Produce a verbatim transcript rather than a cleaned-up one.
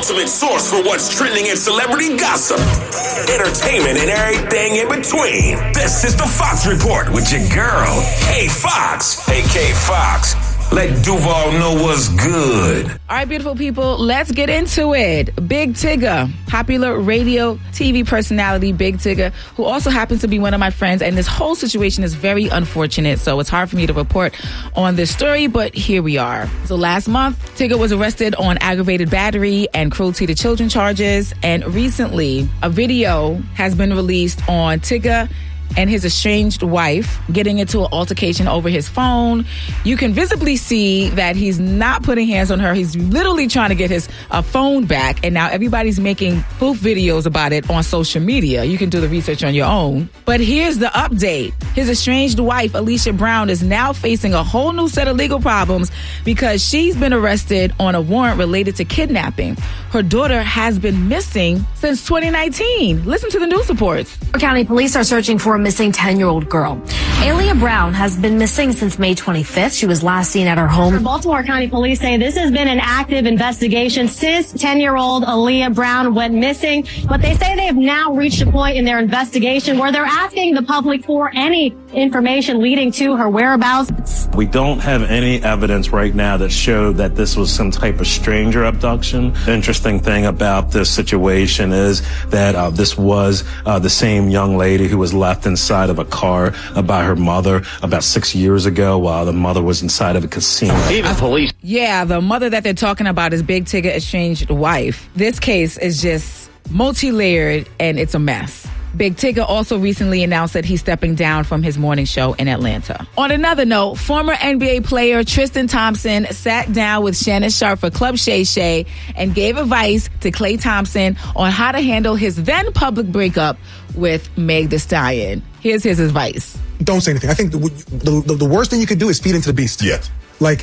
ultimate source for what's trending in celebrity gossip, entertainment, and everything in between. This is the Fox Report with your girl, K Fox. Hey, K Fox. Let Duval know what's good. All right, beautiful people, let's get into it. Big Tigger, popular radio, T V personality, Big Tigger, who also happens to be one of my friends. And this whole situation is very unfortunate, so it's hard for me to report on this story, but here we are. So last month, Tigger was arrested on aggravated battery and cruelty to children charges. And recently, a video has been released on Tigger and his estranged wife getting into an altercation over his phone. You can visibly see that he's not putting hands on her. He's literally trying to get his uh, phone back. And now everybody's making spoof videos about it on social media. You can do the research on your own. But here's the update. His estranged wife, Alicia Brown, is now facing a whole new set of legal problems because she's been arrested on a warrant related to kidnapping. Her daughter has been missing since twenty nineteen. Listen to the news reports. County police are searching for a missing ten-year-old girl. Alia Brown has been missing since May twenty-fifth. She was last seen at her home. Baltimore County Police say this has been an active investigation since ten-year-old Alia Brown went missing. But they say they have now reached a point in their investigation where they're asking the public for any information leading to her whereabouts. We don't have any evidence right now that showed that this was some type of stranger abduction. The interesting thing about this situation is that uh, this was uh, the same young lady who was left inside of a car uh, by her mother about six years ago while the mother was inside of a casino. Even police. Yeah, the mother that they're talking about is Big Tigger estranged wife. This case is just multi-layered and it's a mess. Big Tigger also recently announced that he's stepping down from his morning show in Atlanta. On another note, former N B A player Tristan Thompson sat down with Shannon Sharpe for Club Shay Shay and gave advice to Klay Thompson on how to handle his then public breakup with Meg Thee Stallion. Here's his advice. Don't say anything. I think the, the, the, the worst thing you could do is feed into the beast. Yes.